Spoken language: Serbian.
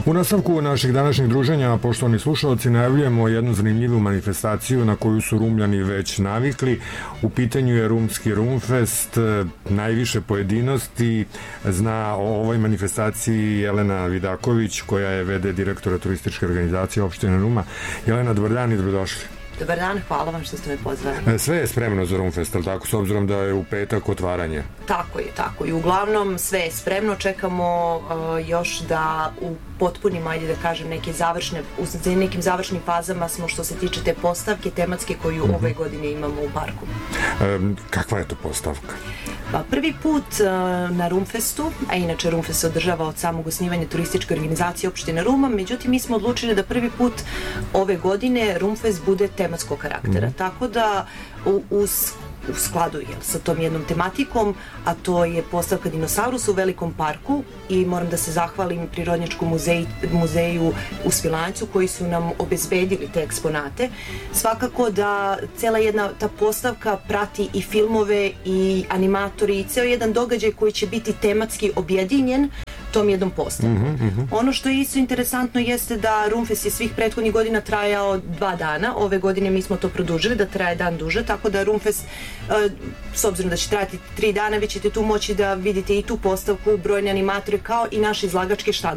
U nastavku naših današnjih druženja, poštovani slušalci, najavljujemo jednu zanimljivu manifestaciju na koju su Rumljani već navikli. U pitanju je Rumski Rumfest. Najviše pojedinosti zna o ovoj manifestaciji Jelena Vidaković, koja je v.d. direktora turističke organizacije opštine Ruma. Jelena, dobar dan i dobrodošli. Dobar dan, hvala vam što ste me pozvali. Sve je spremno za Rumfest, ali tako, s obzirom da je u petak otvaranje? Tako je. I uglavnom sve je spremno, čekamo još da upotpunimo, ajde da kažem, u nekim završnim fazama smo što se tiče te postavke tematske koju ove godine imamo u parku. Kakva je to postavka? Pa prvi put na Rumfestu, a inače Rumfest se održava od samog osnivanja turističke organizacije opštine Ruma, međutim mi smo odlučili da prvi put ove godine Rumfest bude tematskog karaktera, tako da u skladu sa tom jednom tematikom, a to je postavka dinosaurusa u Velikom parku, i moram da se zahvalim Prirodnjačkom muzeju u Svilajncu koji su nam obezbedili te eksponate. Svakako da cela jedna ta postavka prati i filmove i animatori i ceo jedan događaj koji će biti tematski objedinjen tom jednom postavkom. Ono što je isto interesantno jeste da Rumfest je svih prethodnih godina trajao 2 dana. Ove godine mi smo to produžili da traje dan duže, tako da Rumfest, s obzirom da će trajati 3 dana, vi ćete tu moći da vidite i tu postavku, brojne animatore, kao i naš izlagački štand.